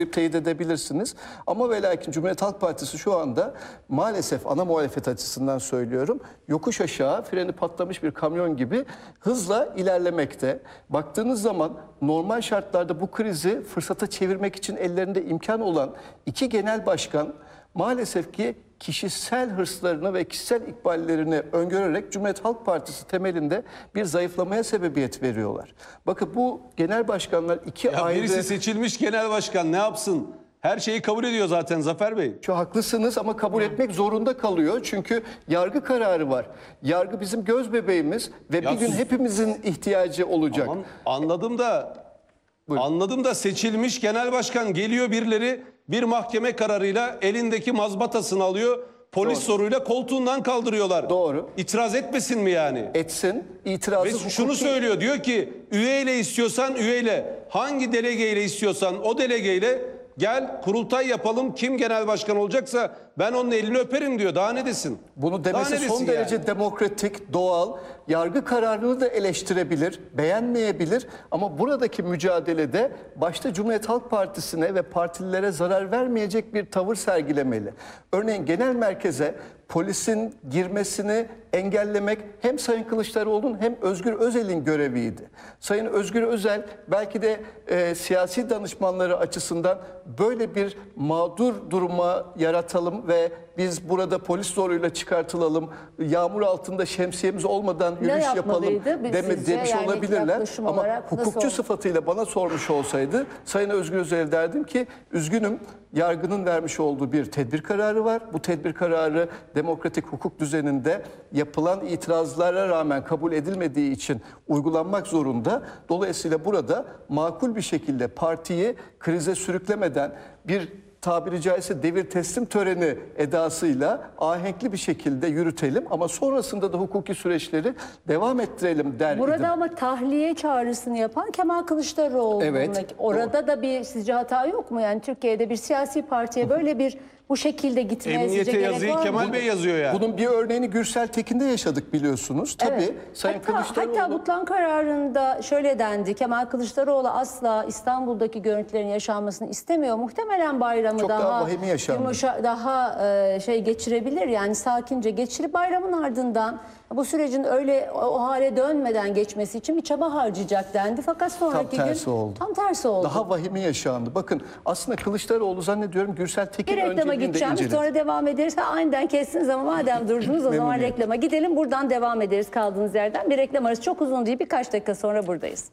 teyit edebilirsiniz. Ama ve lakin Cumhuriyet Halk Partisi şu anda maalesef ana muhalefet açısından söylüyorum, yokuş aşağı freni patlamış bir kamyon gibi hızla ilerlemekte. Baktığınız zaman normal şartlarda bu krizi fırsata çevirmek için ellerinde imkan olan iki genel başkan maalesef ki kişisel hırslarını ve kişisel ikballerini öngörerek Cumhuriyet Halk Partisi temelinde bir zayıflamaya sebebiyet veriyorlar. Bakın bu genel başkanlar ayrı... Birisi seçilmiş genel başkan ne yapsın? Her şeyi kabul ediyor zaten Zafer Bey. Şu haklısınız ama kabul etmek zorunda kalıyor. Çünkü yargı kararı var. Yargı bizim göz bebeğimiz ve bir gün hepimizin ihtiyacı olacak. Tamam, anladım da seçilmiş genel başkan geliyor, birileri bir mahkeme kararıyla elindeki mazbatasını alıyor. Polis soruyla koltuğundan kaldırıyorlar. Doğru. İtiraz etmesin mi yani? Etsin. İtirazı Ve şunu söylüyor, diyor ki üyeyle istiyorsan üyeyle, hangi delegeyle istiyorsan o delegeyle gel kurultay yapalım, kim genel başkan olacaksa ben onun elini öperim diyor. Daha ne desin? Bunu demesi son derece demokratik, doğal. Yargı kararını da eleştirebilir, beğenmeyebilir ama buradaki mücadelede başta Cumhuriyet Halk Partisi'ne ve partililere zarar vermeyecek bir tavır sergilemeli. Örneğin genel merkeze polisin girmesini engellemek hem Sayın Kılıçdaroğlu'nun hem Özgür Özel'in göreviydi. Sayın Özgür Özel belki de siyasi danışmanları açısından böyle bir mağdur duruma yaratalım ve biz burada polis zoruyla çıkartılalım, yağmur altında şemsiyemiz olmadan yürüyüş yapalım demiş yani olabilirler. Ama hukukçu sıfatıyla bana sormuş olsaydı Sayın Özgür Özel derdim ki üzgünüm, yargının vermiş olduğu bir tedbir kararı var. Bu tedbir kararı demokratik hukuk düzeninde yapılan itirazlara rağmen kabul edilmediği için uygulanmak zorunda. Dolayısıyla burada makul bir şekilde partiyi krize sürüklemeden bir tabiri caizse devir teslim töreni edasıyla ahenkli bir şekilde yürütelim ama sonrasında da hukuki süreçleri devam ettirelim der Burada idim. ama tahliye çağrısını yapan Kemal Kılıçdaroğlu. Evet, orada da bir sizce hata yok mu? Yani Türkiye'de bir siyasi partiye böyle bir bu şekilde gitmeye Emniyete yazıyı Kemal Bey yazıyor yani. Bunun bir örneğini Gürsel Tekin'de yaşadık biliyorsunuz. Tabii evet. Sayın Kılıçdaroğlu... Hatta Butlan kararında şöyle dendi. Kemal Kılıçdaroğlu asla İstanbul'daki görüntülerin yaşanmasını istemiyor. Muhtemelen bayramı Çok daha vahimi yaşandı. geçirebilir. Yani sakince geçirip bayramın ardından bu sürecin öyle o hale dönmeden geçmesi için bir çaba harcayacak dendi. Fakat sonraki tam tersi gün oldu. Tam tersi oldu. Daha vahimi yaşandı. Bakın aslında Kılıçdaroğlu zannediyorum Gürsel Tekin bir reklama gideceğim, sonra devam ederiz. Aniden kestiniz ama madem durdunuz o zaman reklama gidelim. Buradan devam ederiz kaldığınız yerden. Bir reklam arası, çok uzun değil, birkaç dakika sonra buradayız.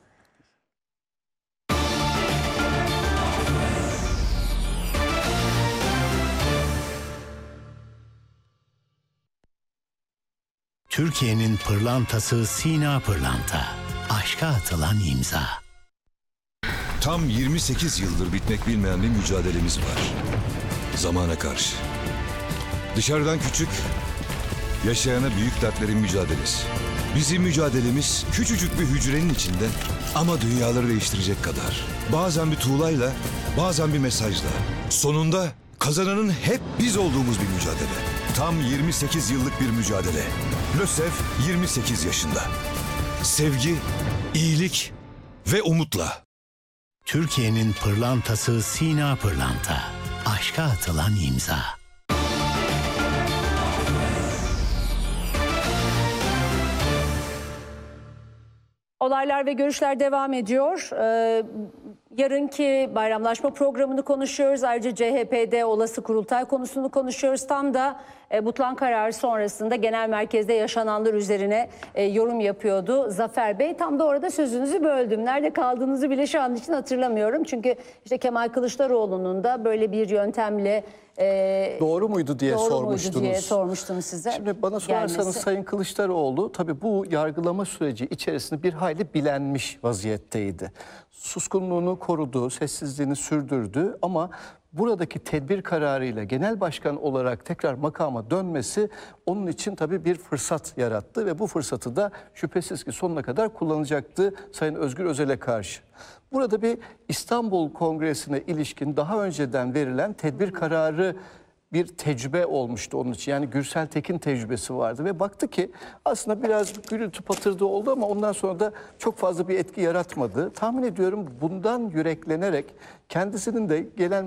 Türkiye'nin pırlantası Sina Pırlanta. Aşka atılan imza. Tam 28 yıldır bitmek bilmeyen bir mücadelemiz var. Zamana karşı. Dışarıdan küçük, yaşayana büyük dertlerin mücadelesi. Bizim mücadelemiz küçücük bir hücrenin içinde ama dünyaları değiştirecek kadar. Bazen bir tuğlayla, bazen bir mesajla. Sonunda kazananın hep biz olduğumuz bir mücadele. Tam 28 yıllık bir mücadele. LÖSEV 28 yaşında. Sevgi, iyilik ve umutla. Türkiye'nin pırlantası Sina Pırlanta. Aşka atılan imza. Olaylar ve görüşler devam ediyor. Yarınki bayramlaşma programını konuşuyoruz. Ayrıca CHP'de olası kurultay konusunu konuşuyoruz. Tam da Butlan kararı sonrasında genel merkezde yaşananlar üzerine yorum yapıyordu Zafer Bey. Tam da orada sözünüzü böldüm. Nerede kaldığınızı bile şu an için hatırlamıyorum. Çünkü işte Kemal Kılıçdaroğlu'nun da böyle bir yöntemle doğru muydu diye sormuştum size. Şimdi bana sorarsanız Sayın Kılıçdaroğlu tabii bu yargılama süreci içerisinde bir hayli bilenmiş vaziyetteydi. Suskunluğunu korudu, sessizliğini sürdürdü ama buradaki tedbir kararıyla genel başkan olarak tekrar makama dönmesi onun için tabii bir fırsat yarattı ve bu fırsatı da şüphesiz ki sonuna kadar kullanacaktı Sayın Özgür Özel'e karşı. Burada bir İstanbul Kongresi'ne ilişkin daha önceden verilen tedbir kararı bir tecrübe olmuştu onun için. Yani Gürsel Tekin tecrübesi vardı ve baktı ki aslında biraz gürültü patırdı oldu ama ondan sonra da çok fazla bir etki yaratmadı. Tahmin ediyorum bundan yüreklenerek kendisinin de gelen